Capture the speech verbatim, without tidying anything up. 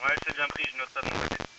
Ouais, c'est bien pris, je note ça de mon côté.